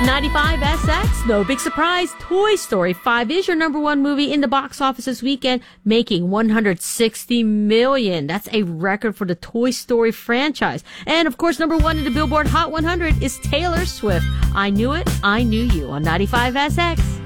95SX, no big surprise. Toy Story 5 is your number one movie in the box office this weekend, making $160 million. That's a record for the Toy Story franchise. And of course, number one in the Billboard Hot 100 is Taylor Swift. I Knew It, I Knew You on 95SX.